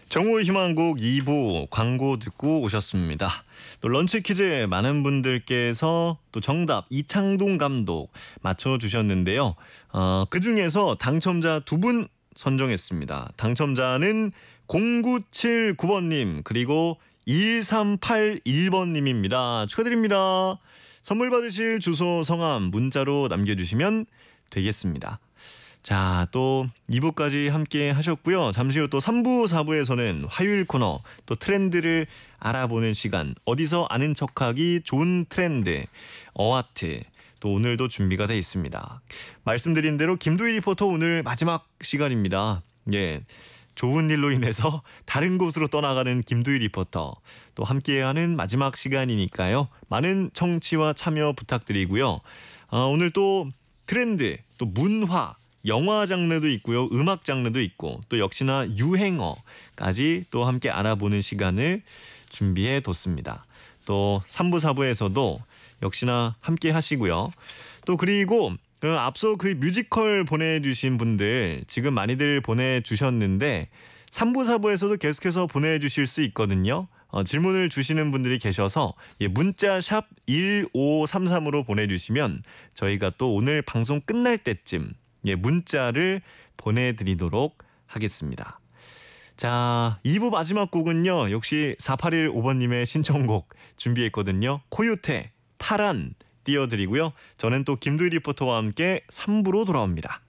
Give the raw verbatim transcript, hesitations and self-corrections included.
정오 희망곡 이 부 광고 듣고 오셨습니다. 또 런치 퀴즈 많은 분들께서 또 정답 이창동 감독 맞춰주셨는데요. 어, 그중에서 당첨자 두 분 선정했습니다. 당첨자는 공구칠구 번님 그리고 일삼팔일 번님입니다. 축하드립니다. 선물 받으실 주소 성함 문자로 남겨주시면 되겠습니다. 자, 또 이 부까지 함께 하셨고요. 잠시 후 또 삼 부, 사 부에서는 화요일 코너, 또 트렌드를 알아보는 시간, 어디서 아는 척하기 좋은 트렌드, 어아트, 또 오늘도 준비가 돼 있습니다. 말씀드린 대로 김도희 리포터 오늘 마지막 시간입니다. 예, 좋은 일로 인해서 다른 곳으로 떠나가는 김도희 리포터, 또 함께하는 마지막 시간이니까요. 많은 청취와 참여 부탁드리고요. 어, 오늘 또 트렌드, 또 문화, 영화 장르도 있고요. 음악 장르도 있고 또 역시나 유행어까지 또 함께 알아보는 시간을 준비해 뒀습니다. 또 삼 부, 사 부에서도 역시나 함께 하시고요. 또 그리고 그 앞서 그 뮤지컬 보내주신 분들 지금 많이들 보내주셨는데 삼 부, 사 부에서도 계속해서 보내주실 수 있거든요. 어, 질문을 주시는 분들이 계셔서 예, 문자 샵 일오삼삼으로 보내주시면 저희가 또 오늘 방송 끝날 때쯤 예, 문자를 보내드리도록 하겠습니다. 자, 이 부 마지막 곡은요. 역시 사팔일오 번님의 신청곡 준비했거든요. 코요태, 타란 띄워드리고요. 저는 또 김도희 리포터와 함께 삼 부로 돌아옵니다.